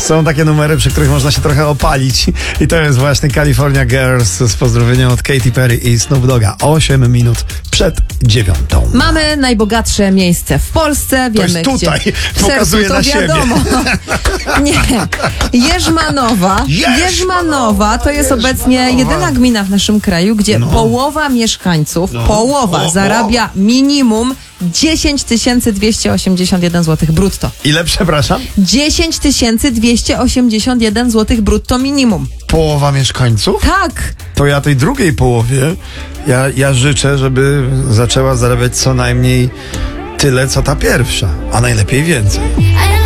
Są takie numery, przy których można się trochę opalić i to jest właśnie California Girls z pozdrowieniem od Katy Perry i Snoop Dogga. 8 minut przed 9. Mamy najbogatsze miejsce w Polsce. Wiemy, to jest tutaj. gdzie. Pokazuje to na siebie. wiadomo. Nie. Jerzmanowa to jest obecnie jedyna gmina w naszym kraju, gdzie połowa mieszkańców, zarabia minimum 10 281 zł brutto. Ile, przepraszam? 10 281 zł brutto minimum. Połowa mieszkańców? Tak. To ja tej drugiej połowie, ja życzę, żeby zaczęła zarabiać co najmniej tyle, co ta pierwsza, a najlepiej więcej.